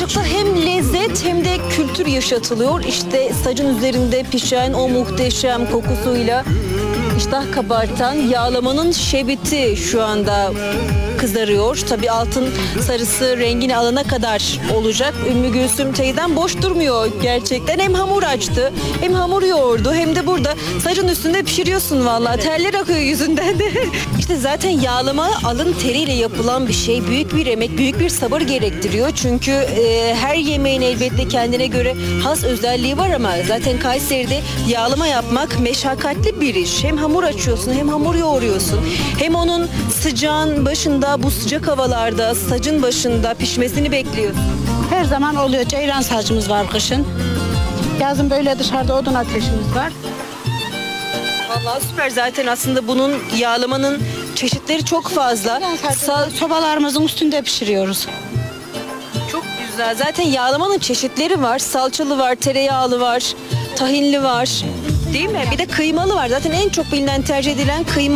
Sacıkta hem lezzet hem de kültür yaşatılıyor. İşte sacın üzerinde pişen o muhteşem kokusuyla iştah kabartan yağlamanın şebiti şu anda kızarıyor. Tabii altın sarısı rengini alana kadar olacak. Ümmü Gülsüm teyzem boş durmuyor gerçekten. Hem hamur açtı, hem hamur yoğurdu, hem de burada sacın üstünde pişiriyorsun vallahi. Terler akıyor yüzünden de. İşte zaten yağlama alın teriyle yapılan bir şey. Büyük bir emek, büyük bir sabır gerektiriyor. Çünkü her yemeğin elbette kendine göre has özelliği var ama zaten Kayseri'de yağlama yapmak meşakkatli bir iş. Hem hamur açıyorsun, hem hamur yoğuruyorsun. Hem onun sıcağın başında, bu sıcak havalarda, sacın başında pişmesini bekliyorsun. Her zaman oluyor. Ceyran sacımız var kışın. Yazın böyle dışarıda odun ateşimiz var. Vallahi süper. Zaten aslında bunun yağlamanın çeşitleri çok fazla. Sobalarımızın üstünde pişiriyoruz. Çok güzel. Zaten yağlamanın çeşitleri var. Salçalı var, tereyağlı var, tahinli var. Değil mi? Bir de kıymalı var. Zaten en çok bilinen, tercih edilen kıyma.